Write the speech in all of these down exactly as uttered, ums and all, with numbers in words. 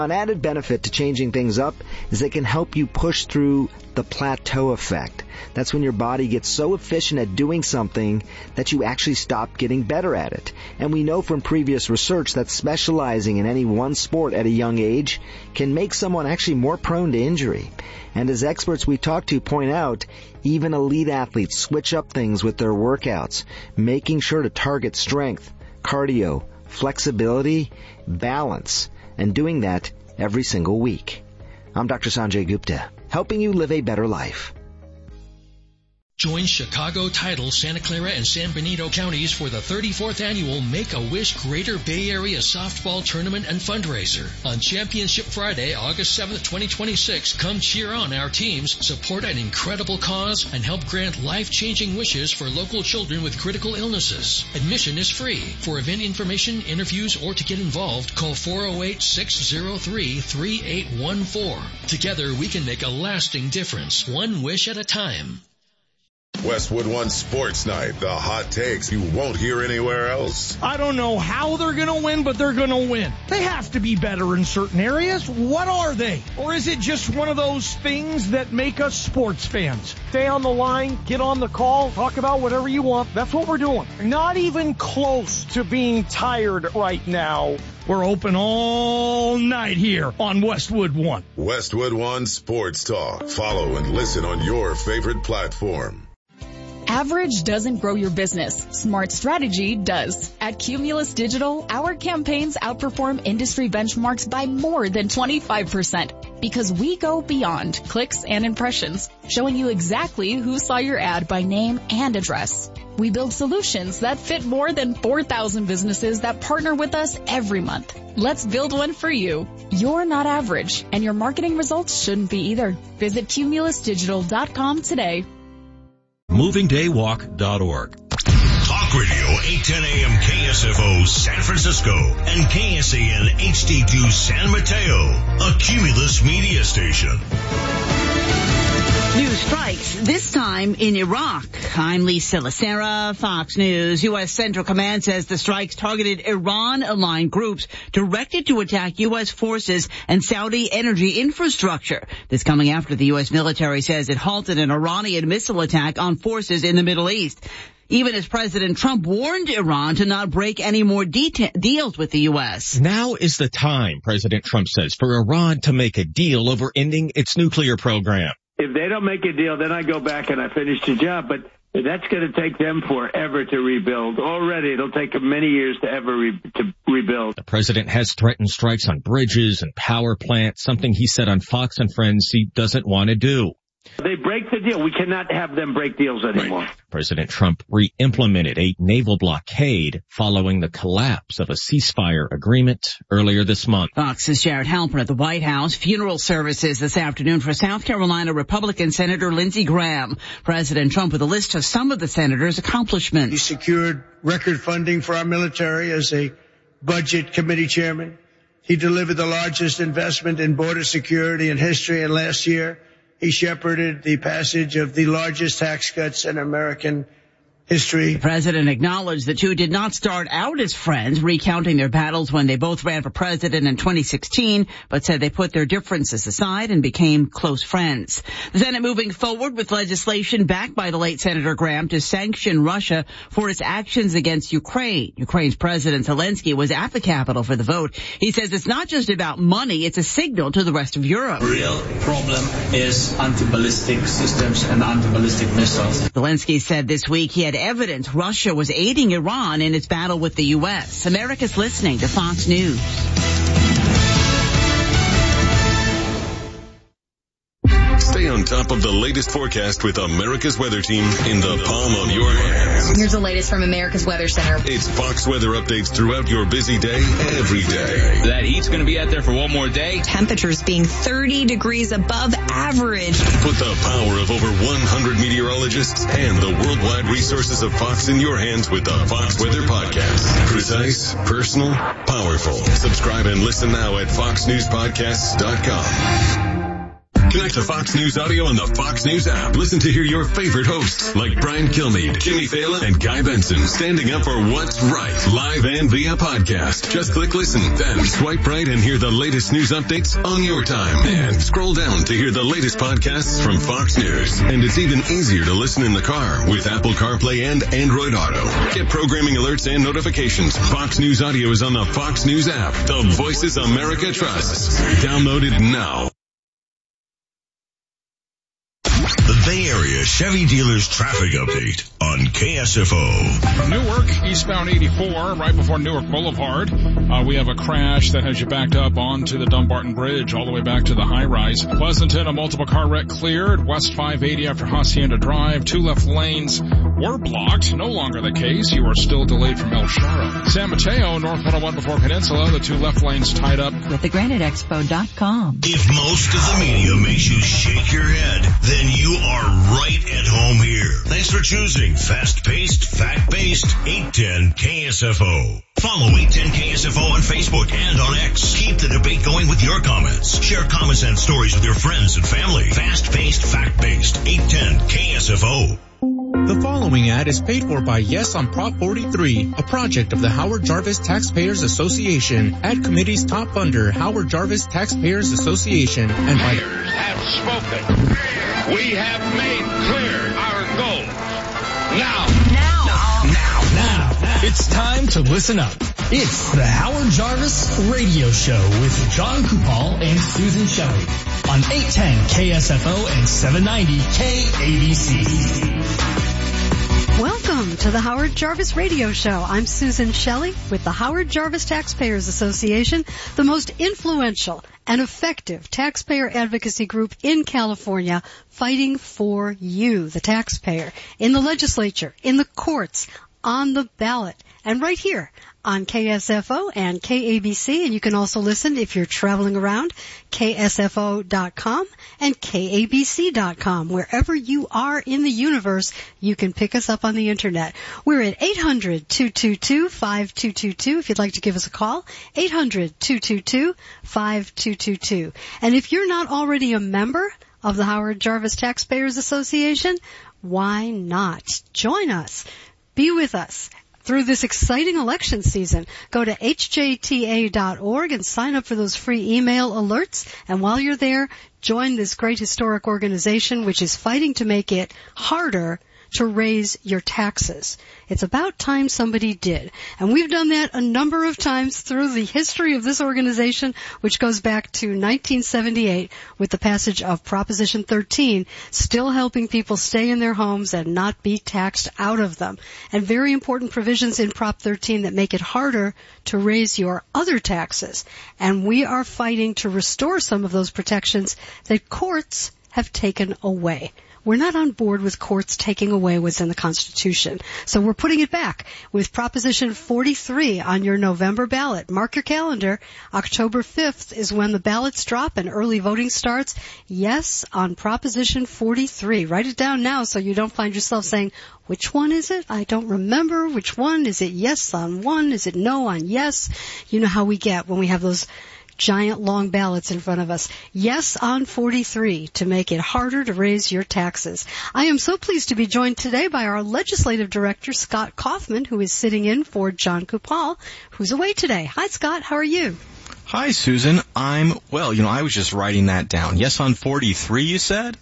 An added benefit to changing things up is they can help you push through the plateau effect. That's when your body gets so efficient at doing something that you actually stop getting better at it. And we know from previous research that specializing in any one sport at a young age can make someone actually more prone to injury. And as experts we talk to point out, even elite athletes switch up things with their workouts, making sure to target strength, cardio, flexibility, balance, and doing that every single week. I'm Doctor Sanjay Gupta, helping you live a better life. Join Chicago, Tidal, Santa Clara, and San Benito counties for the thirty-fourth annual Make-A-Wish Greater Bay Area Softball Tournament and Fundraiser. On Championship Friday, August seventh, twenty twenty-six, come cheer on our teams, support an incredible cause, and help grant life-changing wishes for local children with critical illnesses. Admission is free. For event information, interviews, or to get involved, call four oh eight, six oh three, three eight one four. Together, we can make a lasting difference, one wish at a time. Westwood One Sports Night, the hot takes you won't hear anywhere else. I don't know how they're going to win, but they're going to win. They have to be better in certain areas. What are they? Or is it just one of those things that make us sports fans? Stay on the line, get on the call, talk about whatever you want. That's what we're doing. Not even close to being tired right now. We're open all night here on Westwood One. Westwood One Sports Talk. Follow and listen on your favorite platform. Average doesn't grow your business. Smart strategy does. At Cumulus Digital, our campaigns outperform industry benchmarks by more than twenty-five percent because we go beyond clicks and impressions, showing you exactly who saw your ad by name and address. We build solutions that fit more than four thousand businesses that partner with us every month. Let's build one for you. You're not average, and your marketing results shouldn't be either. Visit cumulus digital dot com today. moving day walk dot org. Talk Radio eight ten a.m. K S F O San Francisco and K S A N H D two San Mateo, a Cumulus media station. New strikes, this time in Iraq. I'm Lisa Lacera, Fox News. U S. Central Command says the strikes targeted Iran-aligned groups directed to attack U S forces and Saudi energy infrastructure. This coming after the U S military says it halted an Iranian missile attack on forces in the Middle East. Even as President Trump warned Iran to not break any more deta- deals with the U S. Now is the time, President Trump says, for Iran to make a deal over ending its nuclear program. If they don't make a deal, then I go back and I finish the job. But that's going to take them forever to rebuild. Already, it'll take them many years to ever re- to rebuild. The president has threatened strikes on bridges and power plants, something he said on Fox and Friends he doesn't want to do. They break the deal. We cannot have them break deals anymore. Right. President Trump re-implemented a naval blockade following the collapse of a ceasefire agreement earlier this month. Fox's Jared Halpern at the White House. Funeral services this afternoon for South Carolina Republican Senator Lindsey Graham. President Trump with a list of some of the senator's accomplishments. He secured record funding for our military as a budget committee chairman. He delivered the largest investment in border security in history, and last year he shepherded the passage of the largest tax cuts in American history. The president acknowledged the two did not start out as friends, recounting their battles when they both ran for president in twenty sixteen, but said they put their differences aside and became close friends. The Senate moving forward with legislation backed by the late Senator Graham to sanction Russia for its actions against Ukraine. Ukraine's President Zelensky was at the Capitol for the vote. He says it's not just about money, it's a signal to the rest of Europe. The real problem is anti-ballistic systems and anti-ballistic missiles. Zelensky said this week he had evidence Russia was aiding Iran in its battle with the U S. America's listening to Fox News. Stay on top of the latest forecast with America's Weather Team in the palm of your hands. Here's the latest from America's Weather Center. It's Fox weather updates throughout your busy day, every day. That heat's going to be out there for one more day. Temperatures being thirty degrees above average. Put the power of over one hundred meteorologists and the worldwide resources of Fox in your hands with the Fox Weather Podcast. Precise, personal, powerful. Subscribe and listen now at fox news podcasts dot com. Connect to Fox News Audio on the Fox News app. Listen to hear your favorite hosts like Brian Kilmeade, Jimmy Fallon, and Guy Benson standing up for what's right, live and via podcast. Just click listen, then swipe right and hear the latest news updates on your time. And scroll down to hear the latest podcasts from Fox News. And it's even easier to listen in the car with Apple CarPlay and Android Auto. Get programming alerts and notifications. Fox News Audio is on the Fox News app. The Voices America trusts. Download it now. The Bay Area Chevy Dealers Traffic Update on K S F O. Newark, eastbound eighty-four, right before Newark Boulevard. Uh, we have a crash that has you backed up onto the Dumbarton Bridge all the way back to the high-rise. Pleasanton, a multiple car wreck cleared. West five eighty after Hacienda Drive. Two left lanes were blocked. No longer the case. You are still delayed from El Charro. San Mateo, north one oh one before Peninsula. The two left lanes tied up. With the granite expo dot com. If most of the media makes you shake your head, then you are right at home here. Thanks for choosing fast-paced, fact-based eight ten K S F O. Follow eight ten K S F O on Facebook and on X. Keep the debate going with your comments. Share comments and stories with your friends and family. Fast-paced, fact-based eight ten K S F O. The following ad is paid for by Yes on Prop forty-three, a project of the Howard Jarvis Taxpayers Association. Ad committee's top funder, Howard Jarvis Taxpayers Association, and by Mayors have spoken. We have made clear our goals. Now, now, now, now, now, now. It's time to listen up. It's the Howard Jarvis Radio Show with John Kupal and Susan Shelley on eight ten K S F O and seven ninety K A B C. Welcome to the Howard Jarvis Radio Show. I'm Susan Shelley with the Howard Jarvis Taxpayers Association, the most influential and effective taxpayer advocacy group in California, fighting for you, the taxpayer, in the legislature, in the courts, on the ballot, and right here on K S F O and K A B C. And you can also listen if you're traveling around, K S F O dot com and K A B C dot com. Wherever you are in the universe, you can pick us up on the internet. We're at eight hundred, two two two, five two two two if you'd like to give us a call, eight hundred, two two two, five two two two. And if you're not already a member of the Howard Jarvis Taxpayers Association, why not join us? Be with us through this exciting election season. Go to H J T A dot org and sign up for those free email alerts. And while you're there, join this great historic organization which is fighting to make it harder to raise your taxes. It's about time somebody did. And we've done that a number of times through the history of this organization, which goes back to nineteen seventy-eight with the passage of Proposition thirteen, still helping people stay in their homes and not be taxed out of them. And very important provisions in Prop thirteen that make it harder to raise your other taxes. And we are fighting to restore some of those protections that courts have taken away. We're not on board with courts taking away what's in the Constitution. So we're putting it back with Proposition forty-three on your November ballot. Mark your calendar. October fifth is when the ballots drop and early voting starts. Yes, on Proposition forty-three. Write it down now so you don't find yourself saying, which one is it? I don't remember. Which one? Is it yes on one? Is it no on yes? You know how we get when we have those giant long ballots in front of us. Yes on forty-three to make it harder to raise your taxes. I am so pleased to be joined today by our legislative director, Scott Kaufman, who is sitting in for John Kupal, who's away today. Hi, Scott. How are you? Hi, Susan. I'm, well, you know, I was just writing that down. Yes on forty-three, you said?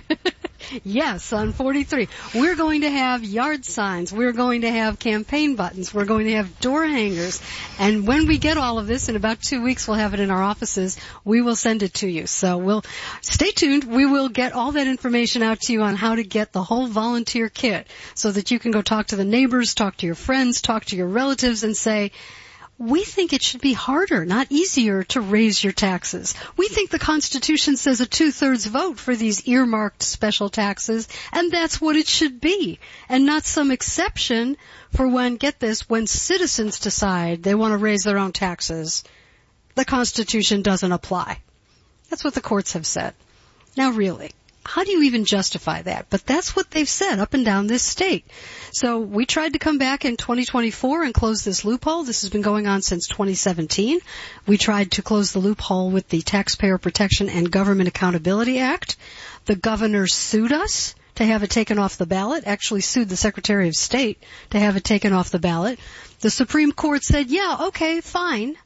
Yes, on forty-three. We're going to have yard signs. We're going to have campaign buttons. We're going to have door hangers. And when we get all of this, in about two weeks, we'll have it in our offices. We will send it to you. So we'll stay tuned. We will get all that information out to you on how to get the whole volunteer kit so that you can go talk to the neighbors, talk to your friends, talk to your relatives, and say, we think it should be harder, not easier, to raise your taxes. We think the Constitution says a two-thirds vote for these earmarked special taxes, and that's what it should be, and not some exception for when, get this, when citizens decide they want to raise their own taxes, the Constitution doesn't apply. That's what the courts have said. Now really, how do you even justify that? But that's what they've said up and down this state. So we tried to come back in twenty twenty-four and close this loophole. This has been going on since twenty seventeen. We tried to close the loophole with the Taxpayer Protection and Government Accountability Act. The governor sued us to have it taken off the ballot, actually sued the Secretary of State to have it taken off the ballot. The Supreme Court said, yeah, okay, fine.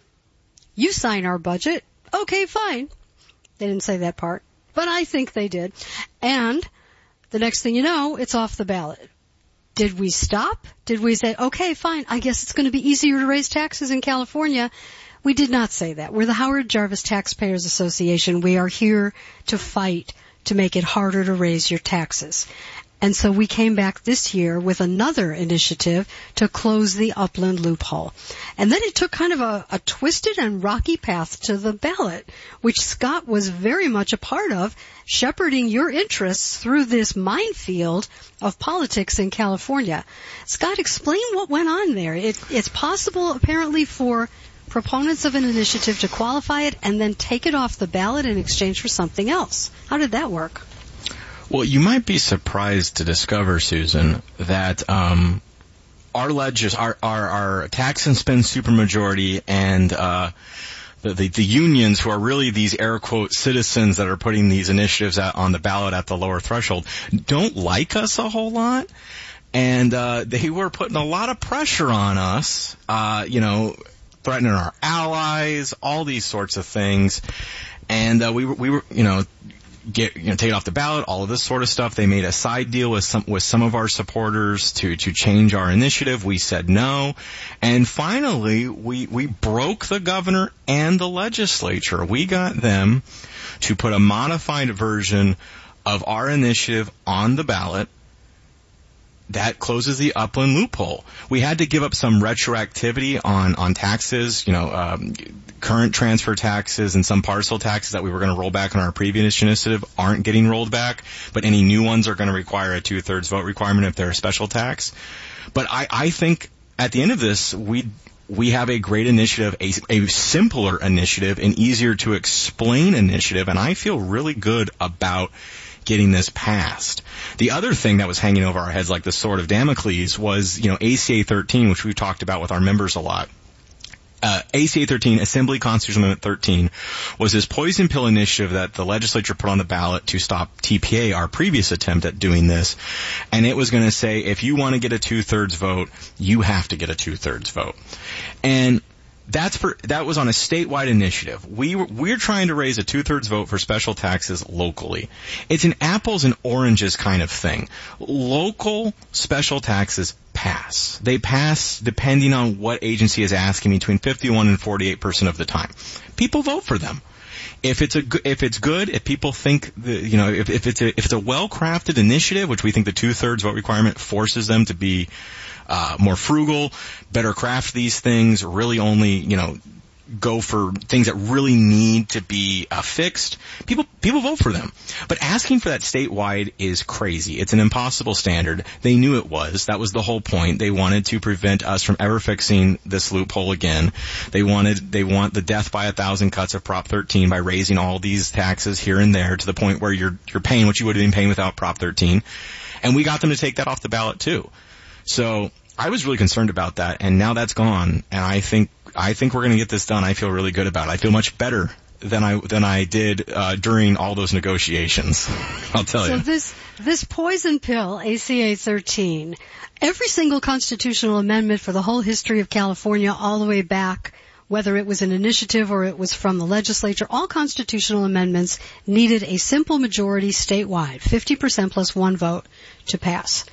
You sign our budget. Okay, fine. They didn't say that part, but I think they did. And the next thing you know, it's off the ballot. Did we stop? Did we say, okay, fine, I guess it's going to be easier to raise taxes in California? We did not say that. We're the Howard Jarvis Taxpayers Association. We are here to fight to make it harder to raise your taxes. And so we came back this year with another initiative to close the Upland loophole. And then it took kind of a, a twisted and rocky path to the ballot, which Scott was very much a part of, shepherding your interests through this minefield of politics in California. Scott, explain what went on there. It, it's possible, apparently, for proponents of an initiative to qualify it and then take it off the ballot in exchange for something else. How did that work? Well, you might be surprised to discover, Susan, that um, our legis- our, our our tax and spend supermajority and uh, the, the the unions, who are really these air quote citizens that are putting these initiatives out on the ballot at the lower threshold, don't like us a whole lot, and uh, they were putting a lot of pressure on us, uh, you know, threatening our allies, all these sorts of things, and uh, we were we were you know. Get, you know, take it off the ballot, all of this sort of stuff. They made a side deal with some, with some of our supporters to, to change our initiative. We said no. And finally, we, we broke the governor and the legislature. We got them to put a modified version of our initiative on the ballot. That closes the Upland loophole. We had to give up some retroactivity on, on taxes, you know, um, current transfer taxes and some parcel taxes that we were going to roll back on our previous initiative aren't getting rolled back, but any new ones are going to require a two-thirds vote requirement if they're a special tax. But I, I think at the end of this, we we have a great initiative, a, a simpler initiative, an easier to explain initiative, and I feel really good about getting this passed. The other thing that was hanging over our heads like the sword of Damocles was, you know, A C A thirteen, which we've talked about with our members a lot. Uh, A C A thirteen, Assembly Constitutional Amendment thirteen, was this poison pill initiative that the legislature put on the ballot to stop T P A, our previous attempt at doing this. And it was going to say, if you want to get a two-thirds vote, you have to get a two-thirds vote. And That's for, that was on a statewide initiative. We were, we're trying to raise a two-thirds vote for special taxes locally. It's an apples and oranges kind of thing. Local special taxes pass. They pass depending on what agency is asking between fifty-one and forty-eight percent of the time. People vote for them. If it's a if it's good, if people think the, you know, if, if it's a if it's a well-crafted initiative, which we think the two-thirds vote requirement forces them to be Uh, more frugal, better craft these things, really only, you know, go for things that really need to be uh, fixed. People, people vote for them. But asking for that statewide is crazy. It's an impossible standard. They knew it was. That was the whole point. They wanted to prevent us from ever fixing this loophole again. They wanted, they want the death by a thousand cuts of Prop thirteen by raising all these taxes here and there to the point where you're, you're paying what you would have been paying without Prop thirteen. And we got them to take that off the ballot too. So I was really concerned about that, and now that's gone, and I think I think we're going to get this done. I feel really good about it. I feel much better than I than I did uh, during all those negotiations. I'll tell so you. So this this poison pill, A C A thirteen, every single constitutional amendment for the whole history of California, all the way back, whether it was an initiative or it was from the legislature, all constitutional amendments needed a simple majority statewide, fifty percent plus one vote to pass.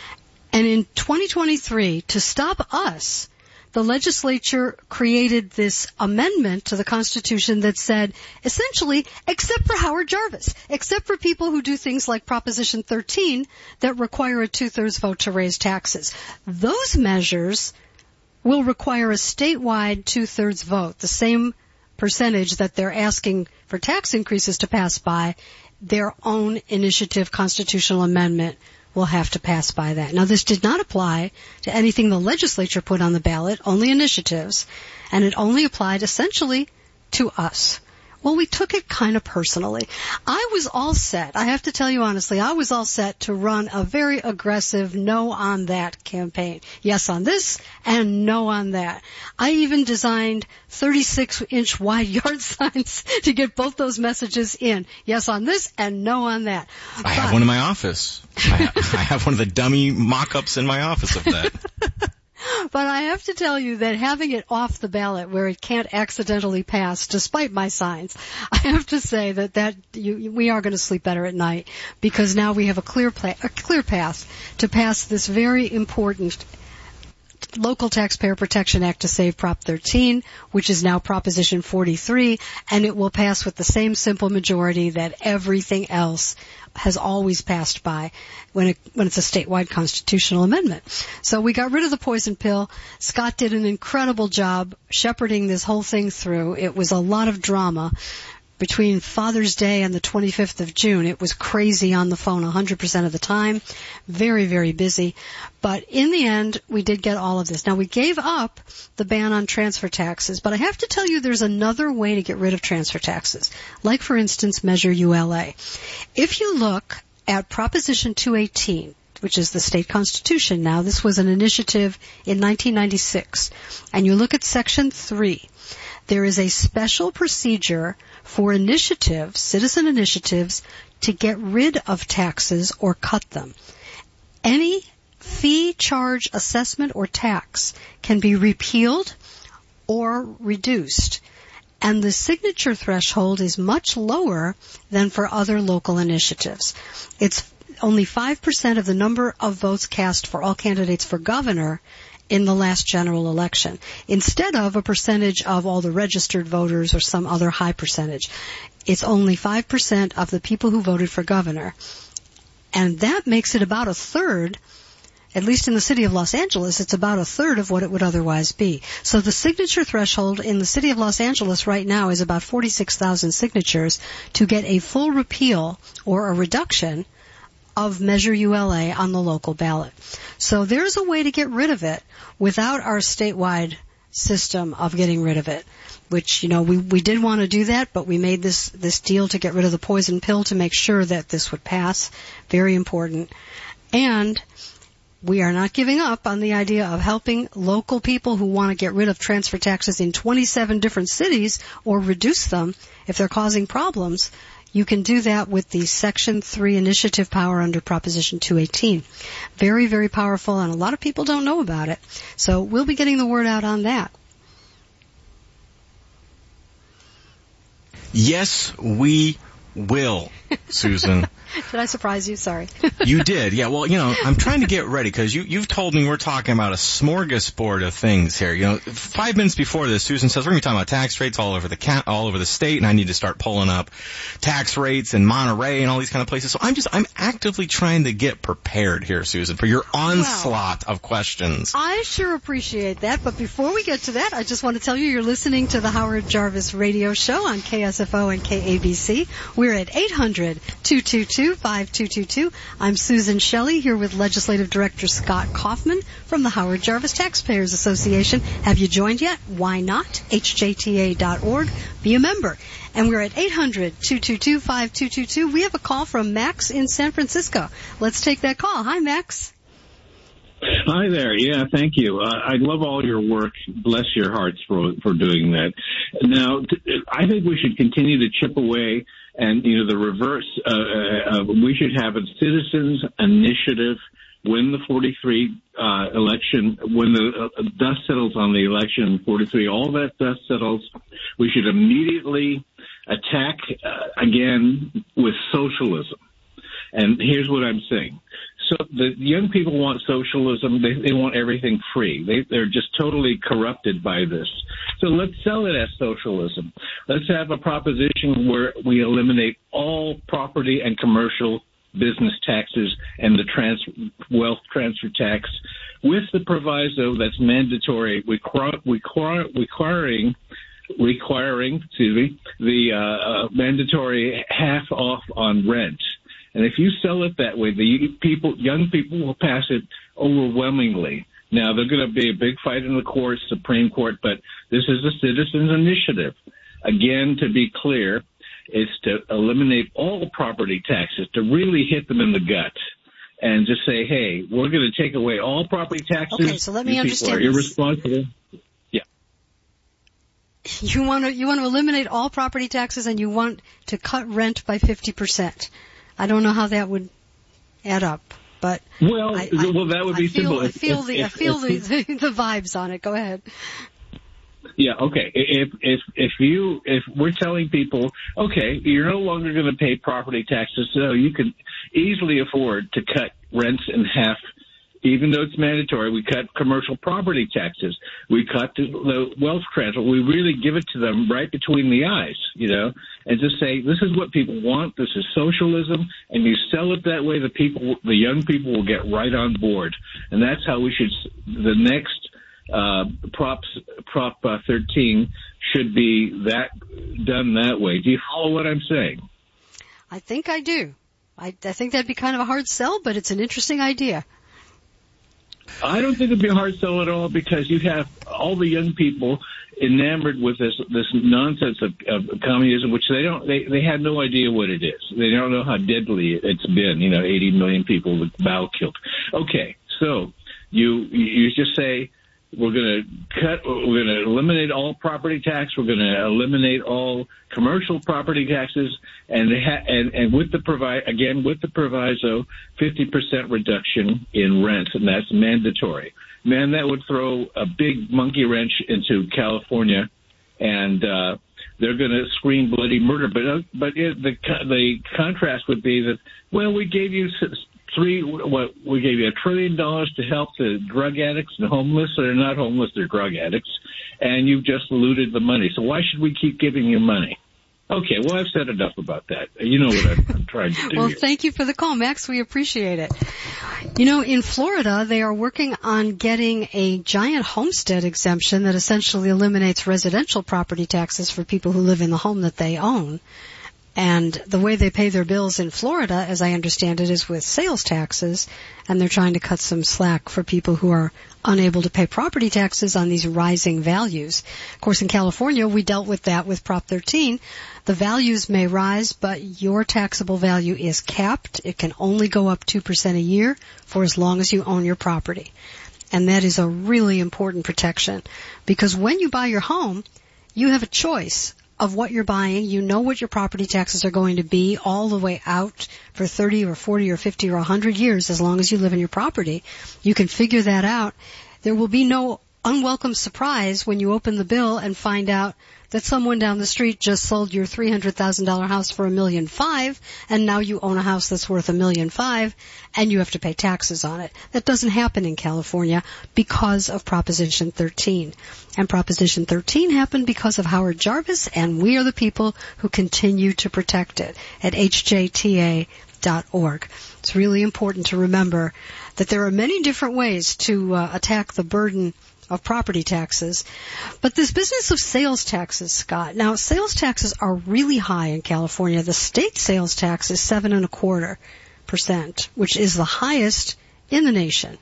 And in twenty twenty-three, to stop us, the legislature created this amendment to the Constitution that said, essentially, except for Howard Jarvis, except for people who do things like Proposition thirteen that require a two-thirds vote to raise taxes. Those measures will require a statewide two-thirds vote, the same percentage that they're asking for tax increases to pass by. Their own initiative constitutional amendment will have to pass by that. Now, this did not apply to anything the legislature put on the ballot, only initiatives, and it only applied essentially to us. Well, we took it kind of personally. I was all set. I have to tell you honestly, I was all set to run a very aggressive no on that campaign. Yes on this and no on that. I even designed thirty-six inch wide yard signs to get both those messages in. Yes on this and no on that. I but, have one in my office. I have, I have one of the dummy mock-ups in my office of that. But I have to tell you that having it off the ballot where it can't accidentally pass, despite my signs, I have to say that, that you, we are going to sleep better at night because now we have a clear, pla- a clear path to pass this very important Local Taxpayer Protection Act to save Prop thirteen, which is now Proposition forty-three, and it will pass with the same simple majority that everything else has always passed by when it, when it's a statewide constitutional amendment. So we got rid of the poison pill. Scott did an incredible job shepherding this whole thing through. It was a lot of drama. Between Father's Day and the twenty-fifth of June, it was crazy on the phone one hundred percent of the time. Very, very busy. But in the end, we did get all of this. Now, we gave up the ban on transfer taxes, but I have to tell you there's another way to get rid of transfer taxes. Like, for instance, Measure U L A. If you look at Proposition two eighteen, which is the state constitution now, this was an initiative in nineteen ninety-six, and you look at Section three, there is a special procedure for initiatives, citizen initiatives, to get rid of taxes or cut them. Any fee, charge, assessment, or tax can be repealed or reduced, and the signature threshold is much lower than for other local initiatives. It's only five percent of the number of votes cast for all candidates for governor in the last general election, instead of a percentage of all the registered voters or some other high percentage. It's only five percent of the people who voted for governor. And that makes it about a third, at least in the city of Los Angeles, it's about a third of what it would otherwise be. So the signature threshold in the city of Los Angeles right now is about forty-six thousand signatures to get a full repeal or a reduction of Measure U L A on the local ballot. So there's a way to get rid of it without our statewide system of getting rid of it, which, you know, we, we did want to do that, but we made this, this deal to get rid of the poison pill to make sure that this would pass. Very important. And we are not giving up on the idea of helping local people who want to get rid of transfer taxes in twenty-seven different cities or reduce them if they're causing problems. You can do that with the Section three initiative power under Proposition two eighteen. Very, very powerful, and a lot of people don't know about it. So we'll be getting the word out on that. Yes, we will, Susan. Did I surprise you? Sorry. You did. Yeah, well, you know, I'm trying to get ready because you, you've told me we're talking about a smorgasbord of things here. You know, five minutes before this, Susan says we're going to be talking about tax rates all over the ca- all over the state, and I need to start pulling up tax rates in Monterey and all these kind of places. So I'm just, I'm actively trying to get prepared here, Susan, for your onslaught well, of questions. I sure appreciate that, but before we get to that, I just want to tell you you're listening to the Howard Jarvis Radio Show on K S F O and K A B C. We're at eight hundred, two two two, five two two two. I'm Susan Shelley here with Legislative Director Scott Kaufman from the Howard Jarvis Taxpayers Association. Have you joined yet? Why not? H J T A dot org. Be a member. And we're at eight hundred, two two two, five two two two. We have a call from Max in San Francisco. Let's take that call. Hi, Max. Hi there. Yeah, thank you. Uh, I love all your work. Bless your hearts for for doing that. Now, t- I think we should continue to chip away, and you know, the reverse. Uh, uh, we should have a citizens' initiative when the forty-three uh, election, when the uh, dust settles on the election in forty-three. All that dust settles. We should immediately attack uh, again with socialism. And here's what I'm saying. So the young people want socialism. They, they want everything free. They, they're just totally corrupted by this. So let's sell it as socialism. Let's have a proposition where we eliminate all property and commercial business taxes and the trans, wealth transfer tax with the proviso that's mandatory, require, require, requiring requiring, excuse me, the uh, uh, mandatory half off on rent. And if you sell it that way, the people, young people will pass it overwhelmingly. Now, there's going to be a big fight in the courts, Supreme Court, but this is a citizens' initiative. again, to be clear, is to eliminate all property taxes, to really hit them in the gut and just say, hey, we're going to take away all property taxes. Okay, so let me you understand people are this. irresponsible. Yeah. You want to you want to eliminate all property taxes and you want to cut rent by fifty percent. I don't know how that would add up, but well, I, I, well, that would be I feel, simple. I feel if, the if, I feel if, the, the the vibes on it. Go ahead. Yeah, okay. If if if you if we're telling people, okay, you're no longer going to pay property taxes, so you can easily afford to cut rents in half, even though it's mandatory. We cut commercial property taxes. We cut the, the wealth transfer. We really give it to them right between the eyes, you know, and just say, this is what people want. This is socialism, and you sell it that way. The people, the young people, will get right on board, and that's how we should. The next. Uh, props, Prop uh, thirteen should be that done that way. Do you follow what I'm saying? I think I do. I, I think that'd be kind of a hard sell, but it's an interesting idea. I don't think it'd be a hard sell at all because you have all the young people enamored with this this nonsense of, of communism, which they don't they they have no idea what it is. They don't know how deadly it's been. You know, eighty million people with Mao killed. Okay, so you you just say. We're going to cut, we're going to eliminate all property tax. We're going to eliminate all commercial property taxes. And, ha- and, and with the provi- again, with the proviso, fifty percent reduction in rents, and that's mandatory. Man, that would throw a big monkey wrench into California, and, uh, they're going to scream bloody murder. But, uh, but it, the, the contrast would be that, well, we gave you Three, what we gave you a trillion dollars to help the drug addicts and homeless. They're not homeless; they're drug addicts, and you've just looted the money. So why should we keep giving you money? Okay, well, I've said enough about that. You know what I'm, I'm trying to do. Well, here. Thank you for the call, Max. We appreciate it. You know, in Florida, they are working on getting a giant homestead exemption that essentially eliminates residential property taxes for people who live in the home that they own. And the way they pay their bills in Florida, as I understand it, is with sales taxes, and they're trying to cut some slack for people who are unable to pay property taxes on these rising values. Of course, in California, we dealt with that with Prop thirteen. The values may rise, but your taxable value is capped. It can only go up two percent a year for as long as you own your property. And that is a really important protection, because when you buy your home, you have a choice of what you're buying. You know what your property taxes are going to be all the way out for thirty or forty or fifty or one hundred years as long as you live in your property. You can figure that out. There will be no unwelcome surprise when you open the bill and find out that someone down the street just sold your three hundred thousand dollars house for a million five, and now you own a house that's worth a million five, and you have to pay taxes on it. That doesn't happen in California because of Proposition thirteen. And Proposition thirteen happened because of Howard Jarvis, and we are the people who continue to protect it at H J T A dot org. It's really important to remember that there are many different ways to uh, attack the burden of property taxes. But this business of sales taxes, Scott, now sales taxes are really high in California. The state sales tax is seven and a quarter percent, which is the highest in the nation.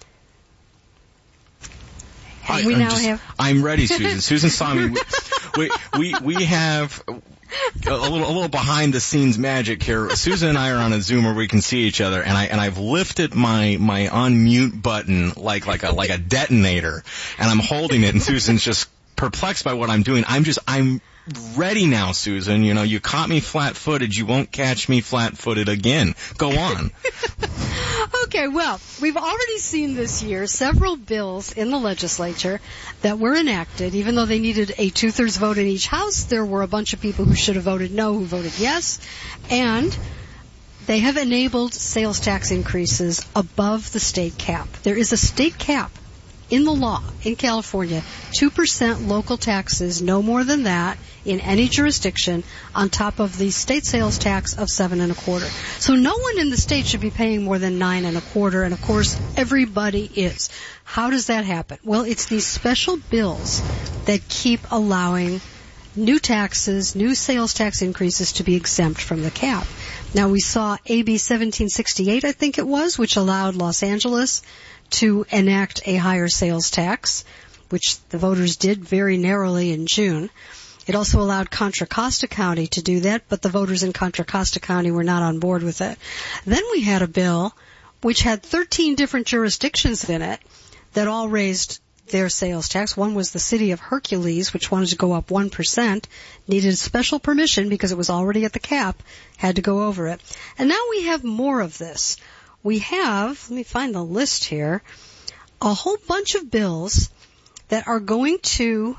And I, we I'm now just, have. I'm ready, Susan. Susan saw me. We we we have a little a little behind the scenes magic here. Susan and I are on a Zoom where we can see each other, and I and I've lifted my my unmute button like like a like a detonator, and I'm holding it, and Susan's just perplexed by what I'm doing. I'm just I'm ready now, Susan. You know, you caught me flat-footed. You won't catch me flat-footed again. Go on. Okay, well, we've already seen this year several bills in the legislature that were enacted. Even though they needed a two-thirds vote in each house, there were a bunch of people who should have voted no who voted yes. And they have enabled sales tax increases above the state cap. There is a state cap in the law in California, two percent local taxes, no more than that, in any jurisdiction, on top of the state sales tax of seven and a quarter. So no one in the state should be paying more than nine and a quarter, and of course everybody is. How does that happen? Well, it's these special bills that keep allowing new taxes, new sales tax increases to be exempt from the cap. Now, we saw A B seventeen sixty-eight, I think it was, which allowed Los Angeles to enact a higher sales tax, which the voters did very narrowly in June. It also allowed Contra Costa County to do that, but the voters in Contra Costa County were not on board with it. Then we had a bill which had thirteen different jurisdictions in it that all raised their sales tax. One was the city of Hercules, which wanted to go up one percent, needed special permission because it was already at the cap, had to go over it. And now we have more of this. We have, let me find the list here, a whole bunch of bills that are going to,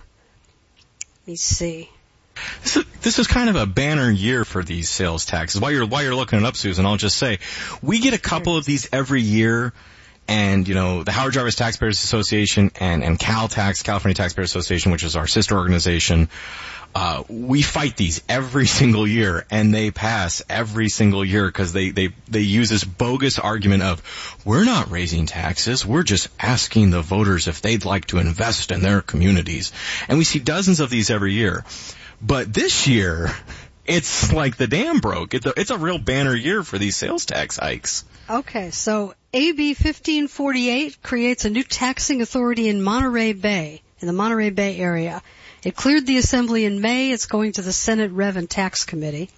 let me see. This is, this is kind of a banner year for these sales taxes. While you're, while you're looking it up, Susan, I'll just say, we get a couple of these every year. And, you know, the Howard Jarvis Taxpayers Association and, and CalTax, California Taxpayers Association, which is our sister organization, uh, we fight these every single year, and they pass every single year because they, they, they use this bogus argument of, we're not raising taxes, we're just asking the voters if they'd like to invest in their communities. And we see dozens of these every year. But this year, it's like the dam broke. It's a, it's a real banner year for these sales tax hikes. Okay, so A B fifteen forty-eight creates a new taxing authority in Monterey Bay, in the Monterey Bay area. It cleared the Assembly in May. It's going to the Senate Rev and Tax Committee.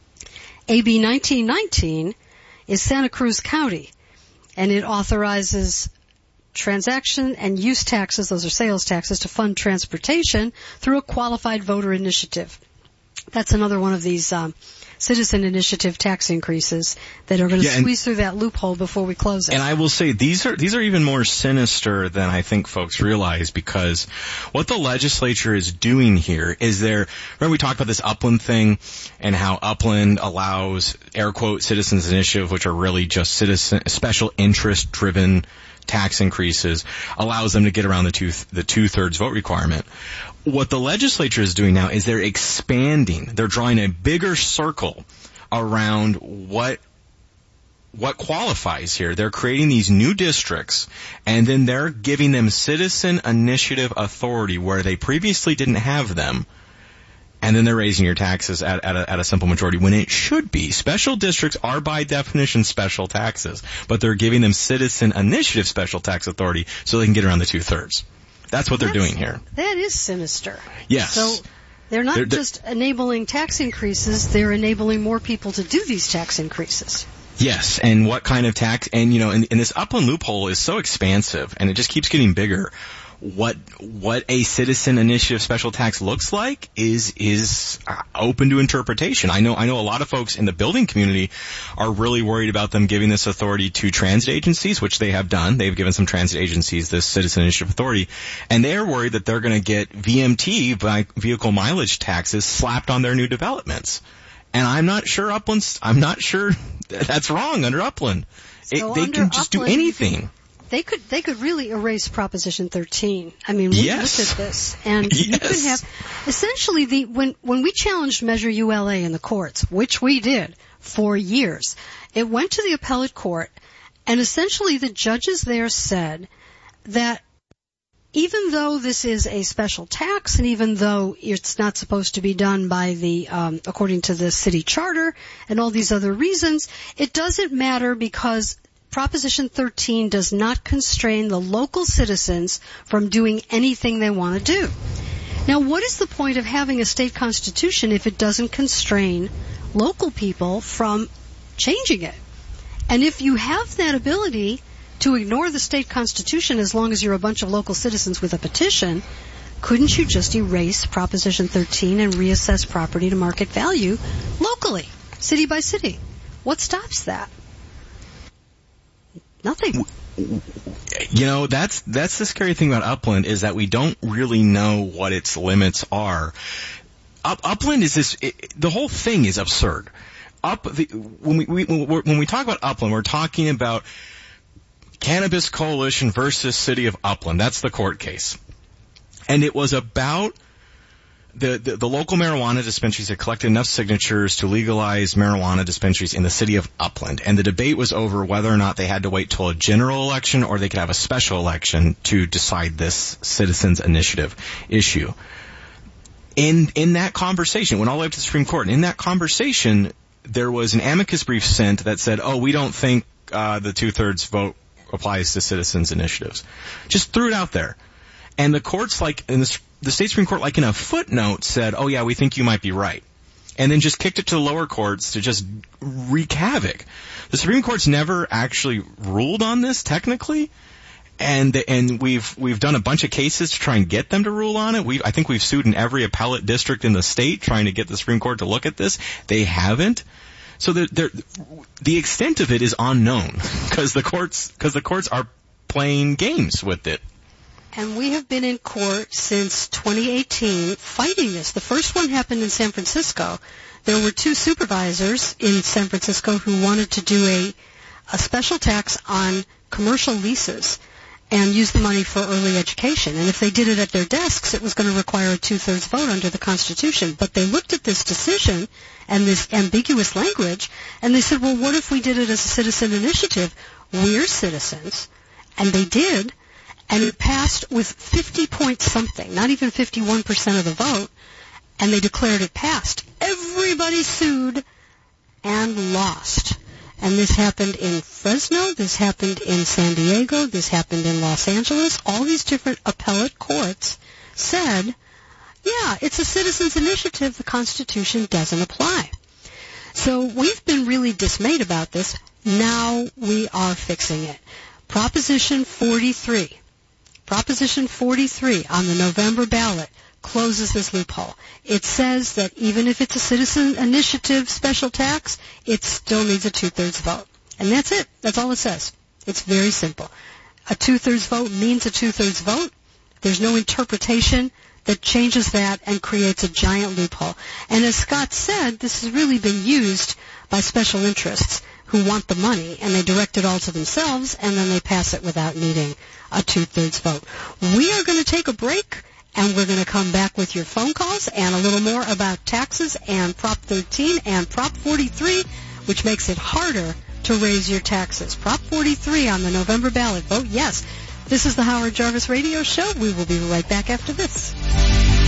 A B nineteen nineteen is Santa Cruz County, and it authorizes transaction and use taxes, those are sales taxes, to fund transportation through a qualified voter initiative. That's another one of these um, citizen initiative tax increases that are going to yeah, squeeze through that loophole before we close it. And I will say these are these are even more sinister than I think folks realize, because what the legislature is doing here is they're, remember we talked about this Upland thing and how Upland allows air quote citizens initiative, which are really just citizen special interest driven tax increases, allows them to get around the two the two thirds vote requirement. What the legislature is doing now is they're expanding. They're drawing a bigger circle around what what qualifies here. They're creating these new districts, and then they're giving them citizen initiative authority where they previously didn't have them. And then they're raising your taxes at, at, a, at a simple majority when it should be. Special districts are by definition special taxes, but they're giving them citizen initiative special tax authority so they can get around the two thirds. That's what they're That's, doing here. That is sinister. Yes. So they're not they're, they're, just enabling tax increases, they're enabling more people to do these tax increases. Yes, and what kind of tax, and you know, and, and this Upland loophole is so expansive, and it just keeps getting bigger. What what a citizen initiative special tax looks like is is open to interpretation. I know I know a lot of folks in the building community are really worried about them giving this authority to transit agencies, which they have done. They've given some transit agencies this citizen initiative authority, and they're worried that they're going to get V M T, vehicle mileage taxes, slapped on their new developments. And I'm not sure Upland's, I'm not sure that's wrong under Upland. So it, they under can just Upland, do anything. They could they could really erase Proposition thirteen. I mean, we yes. looked at this, and yes. you could have essentially the when when we challenged Measure U L A in the courts, which we did for years, it went to the appellate court, and essentially the judges there said that even though this is a special tax, and even though it's not supposed to be done by the um, according to the city charter and all these other reasons, it doesn't matter because Proposition thirteen does not constrain the local citizens from doing anything they want to do. Now, what is the point of having a state constitution if it doesn't constrain local people from changing it? And if you have that ability to ignore the state constitution as long as you're a bunch of local citizens with a petition, couldn't you just erase Proposition thirteen and reassess property to market value locally, city by city? What stops that? Nothing. You know, that's that's the scary thing about Upland is that we don't really know what its limits are. Up, Upland is this. It, the whole thing is absurd. Up the, when we, we when we talk about Upland, we're talking about Cannabis Coalition versus City of Upland. That's the court case, and it was about the, the the local marijuana dispensaries had collected enough signatures to legalize marijuana dispensaries in the city of Upland, and the debate was over whether or not they had to wait till a general election or they could have a special election to decide this citizens initiative issue. In in that conversation, it went all the way up to the Supreme Court, and in that conversation, there was an amicus brief sent that said, oh, we don't think uh, the two-thirds vote applies to citizens initiatives. Just threw it out there. And the court's like, and the the state Supreme Court, like in a footnote, said, oh yeah, we think you might be right. And then just kicked it to the lower courts to just wreak havoc. The Supreme Court's never actually ruled on this technically, and and we've we've done a bunch of cases to try and get them to rule on it. We I think we've sued in every appellate district in the state trying to get the Supreme Court to look at this. They haven't. So the the, the extent of it is unknown because the courts because the courts are playing games with it. And we have been in court since twenty eighteen fighting this. The first one happened in San Francisco. There were two supervisors in San Francisco who wanted to do a, a special tax on commercial leases and use the money for early education. And if they did it at their desks, it was going to require a two-thirds vote under the Constitution. But they looked at this decision and this ambiguous language, and they said, well, what if we did it as a citizen initiative? We're citizens. And they did. And it passed with fifty point something, not even fifty-one percent of the vote, and they declared it passed. Everybody sued and lost. And this happened in Fresno, this happened in San Diego, this happened in Los Angeles. All these different appellate courts said, yeah, it's a citizens' initiative, the Constitution doesn't apply. So we've been really dismayed about this. Now we are fixing it. Proposition forty-three. Proposition forty-three on the November ballot closes this loophole. It says that even if it's a citizen initiative special tax, it still needs a two-thirds vote. And that's it. That's all it says. It's very simple. A two-thirds vote means a two-thirds vote. There's no interpretation that changes that and creates a giant loophole. And as Scott said, this has really been used by special interests who want the money, and they direct it all to themselves, and then they pass it without needing a two-thirds vote. We are going to take a break, and we're going to come back with your phone calls and a little more about taxes and Prop thirteen and Prop forty-three, which makes it harder to raise your taxes. Prop forty-three on the November ballot. Vote yes. This is the Howard Jarvis Radio Show. We will be right back after this.